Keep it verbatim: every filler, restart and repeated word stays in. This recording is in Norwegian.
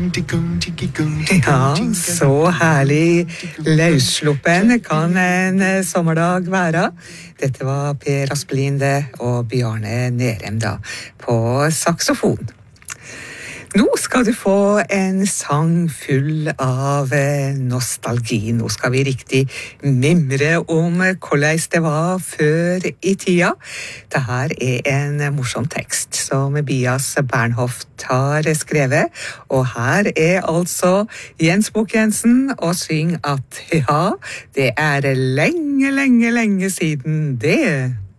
Ja, så herlig løssluppen kan en sommerdag være. Dette var Per Aspelin det, og Bjarne Nerem da, på saksofon. Nå skal du få en sang full av nostalgi. Nå skal vi riktig mimre om hvordan det var før i tida. Dette er en morsom tekst som Bias Bernhoft har skrevet. Og her er altså Jens Bukk Jensen og syng at ja, det er lenge, lenge, lenge siden det.